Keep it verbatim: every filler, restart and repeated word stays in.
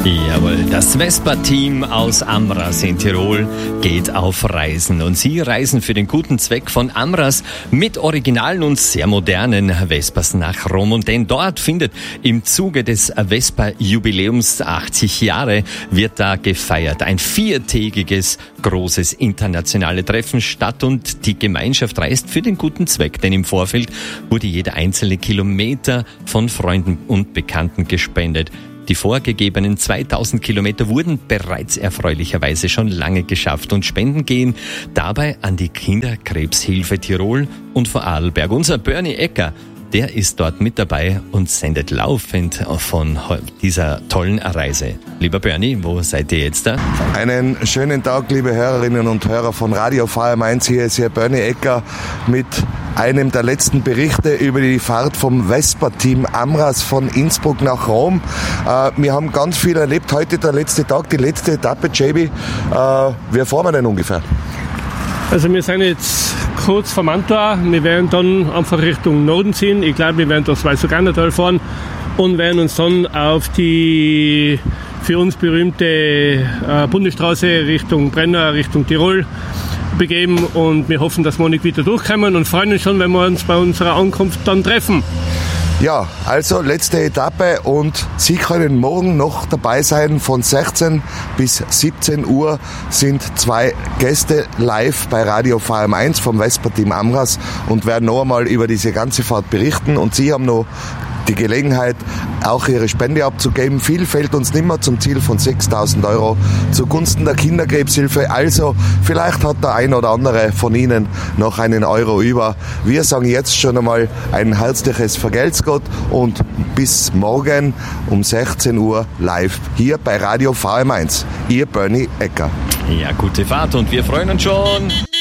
Jawohl, das Vespa-Team aus Amras in Tirol geht auf Reisen. Und sie reisen für den guten Zweck von Amras mit originalen und sehr modernen Vespas nach Rom. Und denn dort findet im Zuge des Vespa-Jubiläums achtzig Jahre wird da gefeiert. Ein viertägiges großes internationale Treffen statt und die Gemeinschaft reist für den guten Zweck. Denn im Vorfeld wurde jeder einzelne Kilometer von Freunden und Bekannten gespendet. Die vorgegebenen zweitausend Kilometer wurden bereits erfreulicherweise schon lange geschafft und Spenden gehen dabei an die Kinderkrebshilfe Tirol und Vorarlberg. Unser Bernie Ecker, der ist dort mit dabei und sendet laufend von dieser tollen Reise. Lieber Bernie, wo seid ihr jetzt da? Einen schönen Tag, liebe Hörerinnen und Hörer von Radio V M eins. Hier ist Ihr Bernie Ecker mit einem der letzten Berichte über die Fahrt vom Vespa-Team Amras von Innsbruck nach Rom. Äh, wir haben ganz viel erlebt. Heute der letzte Tag, die letzte Etappe. J B, äh, wie fahren wir denn ungefähr? Also wir sind jetzt kurz vor Mantua. Wir werden dann einfach Richtung Norden ziehen. Ich glaube, wir werden durchs Valsuganatal fahren und werden uns dann auf die für uns berühmte äh, Bundesstraße Richtung Brenner, Richtung Tirol begeben. Und wir hoffen, dass wir nicht wieder durchkommen und freuen uns schon, wenn wir uns bei unserer Ankunft dann treffen. Ja, also letzte Etappe und Sie können morgen noch dabei sein. Von sechzehn bis siebzehn Uhr sind zwei Gäste live bei Radio V M eins vom Vespa-Team Amras und werden noch einmal über diese ganze Fahrt berichten. Und Sie haben noch die Gelegenheit, auch Ihre Spende abzugeben. Viel fehlt uns nimmer zum Ziel von sechstausend Euro zugunsten der Kinderkrebshilfe. Also vielleicht hat der ein oder andere von Ihnen noch einen Euro über. Wir sagen jetzt schon einmal ein herzliches Vergelt's Gott und bis morgen um sechzehn Uhr live hier bei Radio V M eins. Ihr Bernie Ecker. Ja, gute Fahrt und wir freuen uns schon.